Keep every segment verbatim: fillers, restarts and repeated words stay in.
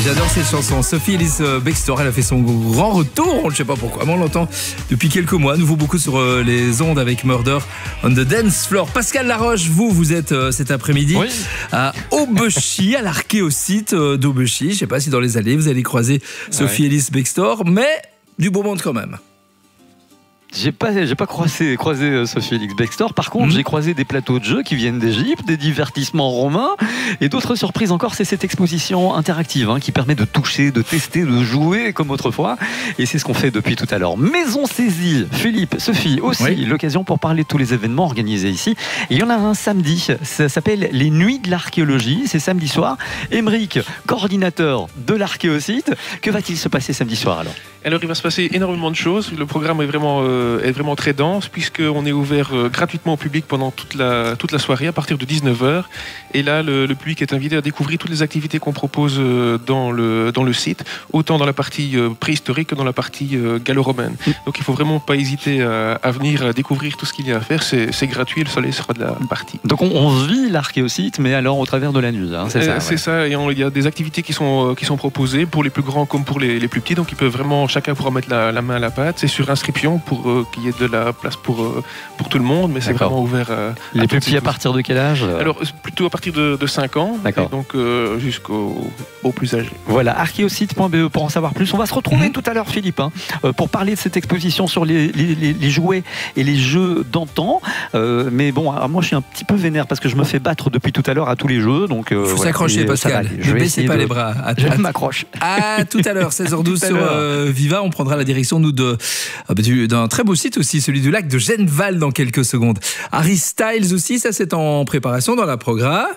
J'adore cette chanson. Sophie Ellis Bextor, elle a fait son grand retour. On ne sait pas pourquoi, mais on l'entend depuis quelques mois. À nouveau beaucoup sur les ondes avec Murder on the Dance Floor. Pascal Laroche, vous, vous êtes euh, cet après-midi oui. à Aubechy, à l'archéosite euh, d'Aubechy. Je ne sais pas si dans les allées vous allez croiser Sophie ouais. Ellis Bextor, mais du beau monde quand même. J'ai pas, j'ai pas croisé, croisé Sophie Ellis Bextor. Par contre, mmh. j'ai croisé des plateaux de jeux qui viennent d'Égypte, des divertissements romains et d'autres surprises encore. C'est cette exposition interactive hein, qui permet de toucher, de tester, de jouer comme autrefois. Et c'est ce qu'on fait depuis tout à l'heure. Maison saisie, Philippe, Sophie aussi, oui. l'occasion pour parler de tous les événements organisés ici. Et il y en a un samedi, ça s'appelle les Nuits de l'archéologie. C'est samedi soir. Émeric, coordinateur de l'archéosite. Que va-t-il se passer samedi soir alors ? Alors il va se passer énormément de choses. Le programme est vraiment, euh, est vraiment très dense puisqu'on est ouvert euh, gratuitement au public pendant toute la, toute la soirée à partir de dix-neuf heures. Et là, le, le public est invité à découvrir toutes les activités qu'on propose euh, dans, le, dans le site, autant dans la partie euh, préhistorique que dans la partie euh, gallo-romaine. Donc il ne faut vraiment pas hésiter à, à venir à découvrir tout ce qu'il y a à faire. C'est, c'est gratuit, le soleil sera de la partie. Donc on, on vit l'archéosite, mais alors au travers de la nuit. Hein, c'est, euh, ça, c'est ouais. ça, et on, il y a des activités qui sont, qui sont proposées pour les plus grands comme pour les, les plus petits. Donc ils peuvent vraiment... Chacun pourra mettre la, la main à la pâte. C'est sur inscription pour euh, qu'il y ait de la place pour, euh, pour tout le monde, mais c'est D'accord. vraiment ouvert à, Les à plus petits à partir de quel âge ? Alors plutôt à partir de, de cinq ans, D'accord. et donc euh, jusqu'au au plus âgé. Voilà, archéosite point b e pour en savoir plus. On va se retrouver mmh. tout à l'heure, Philippe, hein, pour parler de cette exposition sur les, les, les, les jouets et les jeux d'antan. Euh, mais bon, alors moi je suis un petit peu vénère parce que je me fais battre depuis tout à l'heure à tous les jeux. Donc, euh, faut voilà, s'accrocher, Pascal. Ne baissez pas de... les bras. À, je à, m'accroche. À tout à l'heure, seize heures douze sur euh, Viva. On prendra la direction, nous, de, euh, d'un très beau site aussi, celui du lac de Genneval dans quelques secondes. Harry Styles aussi, ça c'est en préparation dans la programme.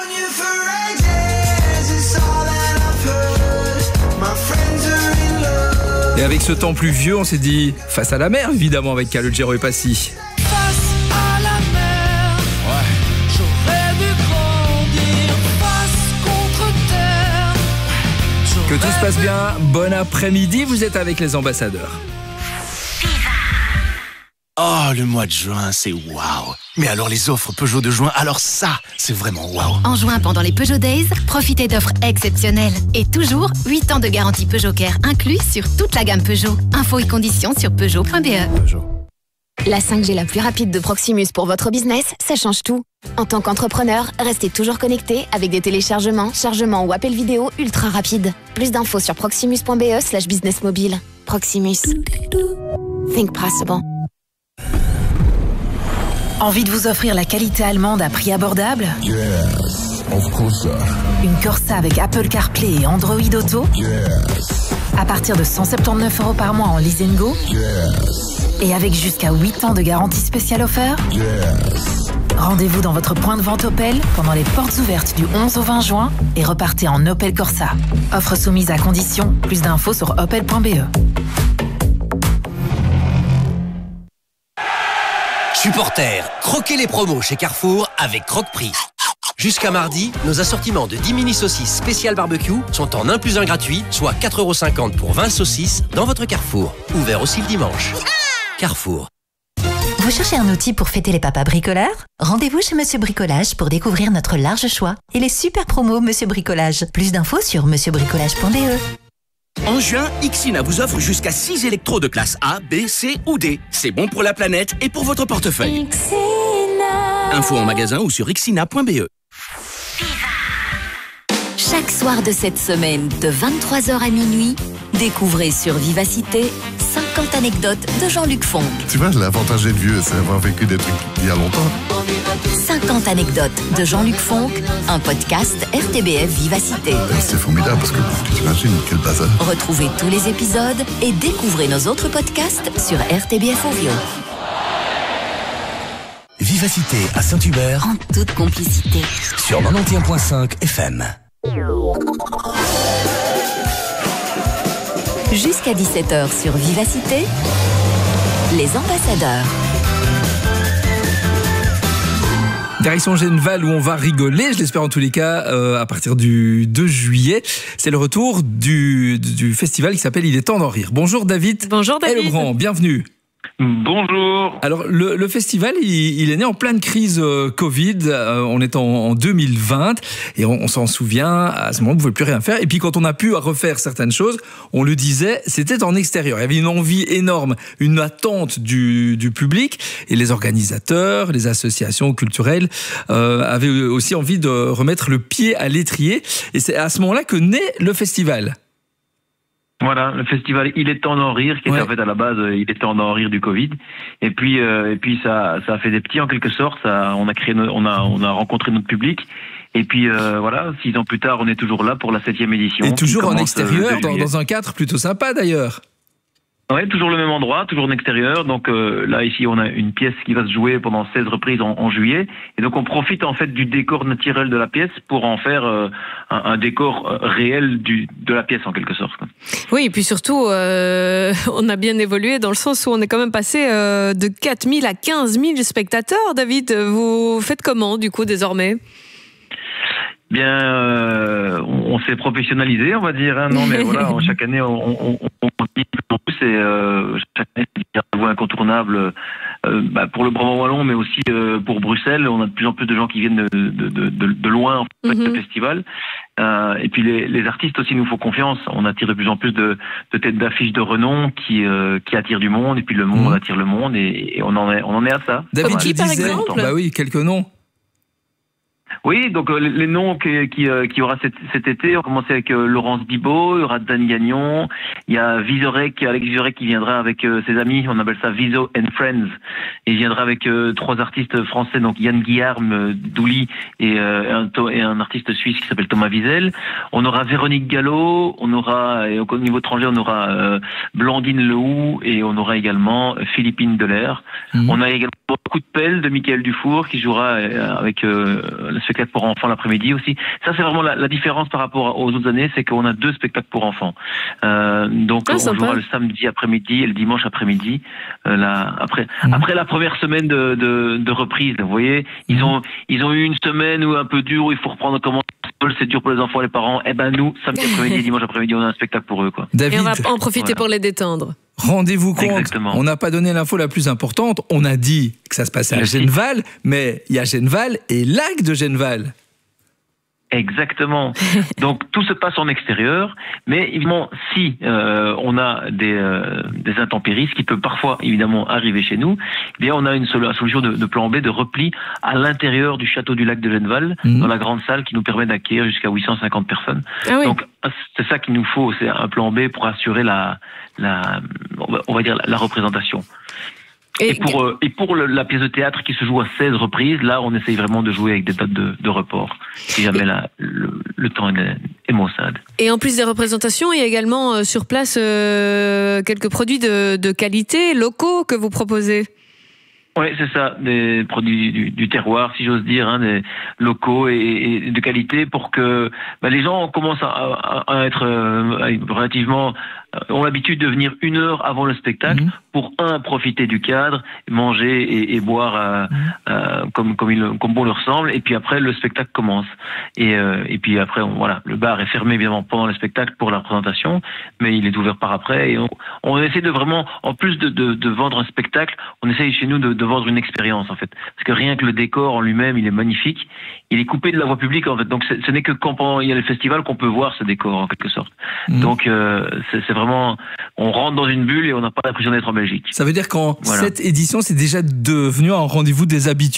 Et avec ce temps pluvieux, on s'est dit face à la mer, évidemment, avec Calogero et Passy. Que tout se passe bien, bon après-midi, vous êtes avec les ambassadeurs. Oh, le mois de juin, c'est waouh. Mais alors les offres Peugeot de juin, alors ça, c'est vraiment waouh. En juin, pendant les Peugeot Days, profitez d'offres exceptionnelles. Et toujours, huit ans de garantie Peugeot Care inclus sur toute la gamme Peugeot. Infos et conditions sur peugeot point b e. Peugeot. La cinq G la plus rapide de Proximus pour votre business, ça change tout. En tant qu'entrepreneur, restez toujours connecté avec des téléchargements, chargements ou appels vidéo ultra rapides. Plus d'infos sur proximus point b e slash business mobile. Proximus. Think possible. Envie de vous offrir la qualité allemande à prix abordable ? Yes, of course. Une Corsa avec Apple CarPlay et Android Auto ? Yes. À partir de cent soixante-dix-neuf euros par mois en lease and go ? Yes. Et avec jusqu'à huit ans de garantie spéciale offert ? Yes. Rendez-vous dans votre point de vente Opel pendant les portes ouvertes du onze au vingt juin et repartez en Opel Corsa. Offre soumise à condition. Plus d'infos sur opel point b e. Supporters, croquez les promos chez Carrefour avec Croque-Prix. Jusqu'à mardi, nos assortiments de dix mini saucisses spéciales barbecue sont en un plus un gratuit, soit quatre euros cinquante pour vingt saucisses dans votre Carrefour. Ouvert aussi le dimanche. Carrefour. Vous cherchez un outil pour fêter les papas bricoleurs ? Rendez-vous chez Monsieur Bricolage pour découvrir notre large choix et les super promos Monsieur Bricolage. Plus d'infos sur monsieur bricolage point b e. En juin, Ixina vous offre jusqu'à six électros de classe A, B, C ou D. C'est bon pour la planète et pour votre portefeuille. Ixina. Info en magasin ou sur ixina point b e. Chaque soir de cette semaine, de vingt-trois heures à minuit, découvrez sur Vivacité cinquante anecdotes de Jean-Luc Fonck. Tu vois, l'avantage d'être vieux, c'est avoir vécu des trucs il y a longtemps. cinquante anecdotes de Jean-Luc Fonck, un podcast R T B F Vivacité. C'est formidable parce que t'imagines quel bazar. Retrouvez tous les épisodes et découvrez nos autres podcasts sur R T B F Audio. Vivacité à Saint-Hubert. En toute complicité. Sur quatre-vingt-onze virgule cinq F M. Jusqu'à dix-sept heures sur Vivacité, les ambassadeurs. Direction Genneval où on va rigoler, je l'espère en tous les cas, euh, à partir du deux juillet. C'est le retour du, du festival qui s'appelle Il est temps d'en rire. Bonjour David. Bonjour David. Hellebrandt, bienvenue. Bonjour. Alors le, le festival, il, il est né en pleine crise euh, Covid. Euh, on est en, en deux mille vingt et on, on s'en souvient. À ce moment, on ne pouvait plus rien faire. Et puis quand on a pu refaire certaines choses, on le disait, c'était en extérieur. Il y avait une envie énorme, une attente du, du public et les organisateurs, les associations culturelles euh, avaient aussi envie de remettre le pied à l'étrier. Et c'est à ce moment-là que naît le festival. Voilà, le festival Il est temps d'en rire, qui était ouais. en fait à la base Il est temps d'en rire du Covid. Et puis, euh, et puis ça, ça a fait des petits en quelque sorte. Ça, on a créé, on a, on a rencontré notre public. Et puis euh, voilà, six ans plus tard, on est toujours là pour la septième édition. Et toujours en extérieur, dans, dans un cadre plutôt sympa d'ailleurs. Oui, toujours le même endroit, toujours en extérieur. Donc euh, là, ici, on a une pièce qui va se jouer pendant seize reprises en, en juillet. Et donc, on profite en fait du décor naturel de la pièce pour en faire euh, un, un décor réel du, de la pièce en quelque sorte. Oui, et puis surtout, euh, on a bien évolué dans le sens où on est quand même passé euh, de quatre mille à quinze mille spectateurs. David, vous faites comment du coup désormais ? Bien, euh, on, on s'est professionnalisé, on va dire. Hein. Non, mais voilà, chaque année, on, on, on, on dit plus. Et euh, chaque année, c'est un rendez-vous incontournable euh, bah, pour le Brabant wallon, mais aussi euh, pour Bruxelles. On a de plus en plus de gens qui viennent de, de, de, de, de loin en fait, mm-hmm. du festival. Euh, et puis les, les artistes aussi nous font confiance. On attire de plus en plus de, de têtes d'affiches de renom qui, euh, qui attirent du monde. Et puis le monde mmh. attire le monde. Et, et on en est, on en est à ça. David, tu disais, bah oui, quelques noms. Oui, donc euh, les noms qui, qui, euh, qui aura cet, cet été, on commence avec euh, Laurence Bibot, il y aura Dan Gagnon, il y a Vizorek, Alex Vizorek qui viendra avec euh, ses amis, on appelle ça Viso and Friends, et il viendra avec euh, trois artistes français, donc Yann Guillarme, euh, Douli et, euh, un, et un artiste suisse qui s'appelle Thomas Wiesel. On aura Véronique Gallo, on aura, et au niveau étranger, on aura euh, Blandine Lehoux et on aura également Philippine Delair. Mmh. On a également Coup de pelle de Michael Dufour qui jouera euh, avec euh, le spectacle pour enfants l'après-midi aussi. Ça, c'est vraiment la, la différence par rapport aux autres années, c'est qu'on a deux spectacles pour enfants. Euh, donc, ah, on sympa. jouera le samedi après-midi et le dimanche après-midi. Euh, là, après, mmh. après la première semaine de, de, de reprise, vous voyez, ils ont, ils ont eu une semaine où un peu dure, où il faut reprendre comment c'est dur pour les enfants et les parents. Eh ben nous, samedi après-midi et dimanche après-midi, on a un spectacle pour eux, quoi. David, et on va en profiter voilà. pour les détendre. Rendez-vous compte, Exactement. On n'a pas donné l'info la plus importante. On a dit que ça se passait à Genneval, mais il y a Genneval et Lac de Genneval. Exactement. Donc tout se passe en extérieur, mais évidemment si euh, on a des, euh, des intempéries, ce qui peut parfois évidemment arriver chez nous, eh bien on a une solution de, de plan B, de repli à l'intérieur du château du lac de Genneval, mmh. dans la grande salle qui nous permet d'accueillir jusqu'à huit cent cinquante personnes. Ah oui. Donc c'est ça qu'il nous faut, c'est un plan B pour assurer la, la on va dire la représentation. Et, et pour, euh, et pour le, la pièce de théâtre qui se joue à seize reprises, là, on essaye vraiment de jouer avec des dates de, de report, si jamais la, le, le temps est, est maussade. Et en plus des représentations, il y a également euh, sur place euh, quelques produits de, de qualité locaux que vous proposez. Oui, c'est ça, des produits du, du terroir, si j'ose dire, hein, des locaux et, et de qualité pour que bah, les gens commencent à, à, à être euh, relativement... ont l'habitude de venir une heure avant le spectacle mmh. pour, un, profiter du cadre, manger et, et boire euh, mmh. euh, comme, comme, il, comme bon leur semble, et puis après, le spectacle commence. Et, euh, et puis après, on, voilà, le bar est fermé, évidemment, pendant le spectacle pour la présentation, mais il est ouvert par après, et on, on essaie de vraiment, en plus de, de, de vendre un spectacle, on essaie chez nous de, de vendre une expérience, en fait. Parce que rien que le décor en lui-même, il est magnifique, il est coupé de la voie publique, en fait, donc ce n'est que quand pendant, il y a le festival qu'on peut voir ce décor, en quelque sorte. Mmh. Donc, euh, c'est, c'est vraiment... on rentre dans une bulle et on n'a pas l'impression d'être en Belgique. Ça veut dire qu'en voilà. cette édition, c'est déjà devenu un rendez-vous des habitués ?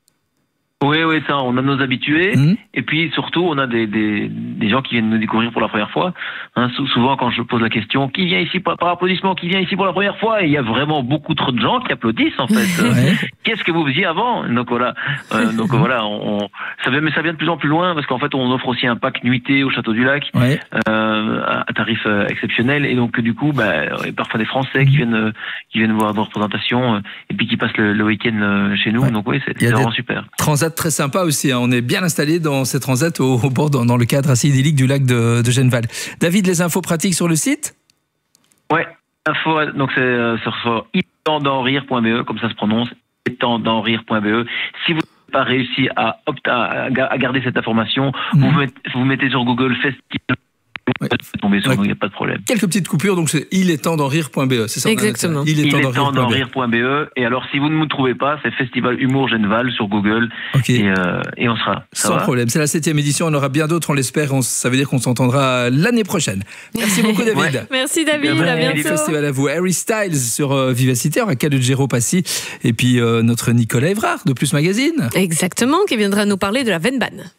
Oui, oui, ça, on a nos habitués, mmh. et puis surtout, on a des, des, des gens qui viennent nous découvrir pour la première fois. Hein, souvent, quand je pose la question, qui vient ici par, par applaudissement, qui vient ici pour la première fois, et il y a vraiment beaucoup trop de gens qui applaudissent, en fait. Ouais. Qu'est-ce que vous faisiez avant ? Donc voilà, euh, donc voilà, on, on, ça vient, mais ça vient de plus en plus loin, parce qu'en fait, on offre aussi un pack nuitée au Château du Lac, ouais. euh, à tarif euh, exceptionnel, et donc du coup, bah, il y a parfois des Français qui viennent, euh, qui viennent voir nos représentations, euh, et puis qui passent le, le week-end euh, chez nous. Ouais. Donc oui, c'est, c'est vraiment super. Transat très sympa aussi, hein. On est bien installé dans ces transats au, au bord, dans, dans le cadre assez idyllique du lac de, de Genneval. David, les infos pratiques sur le site ? Ouais, info, donc c'est euh, sur, sur il est temps d'en rire point b e, comme ça se prononce, il est temps d'en rire point b e. Si vous n'avez pas réussi à, à, à garder cette information, mmh. vous, mettez, vous mettez sur Google Festival Ouais. Tomber sur nous, il n'y a pas de problème. Quelques petites coupures, donc c'est il est temps d'en rire.be, c'est ça? Exactement. Il est temps d'en rire.be. Et alors, si vous ne me trouvez pas, c'est Festival Humour Genval sur Google. Okay. Et, euh, et on sera. Ça Sans va problème. C'est la septième édition. On aura bien d'autres, on l'espère. On, ça veut dire qu'on s'entendra l'année prochaine. Merci beaucoup, David. Ouais. Merci, David. Bien, à bientôt. Les festivals à vous. Harry Styles sur euh, Vivacité, un cas de Gero Passy. Et puis euh, notre Nicolas Évrard de Plus Magazine. Exactement, qui viendra nous parler de la Vennbahn.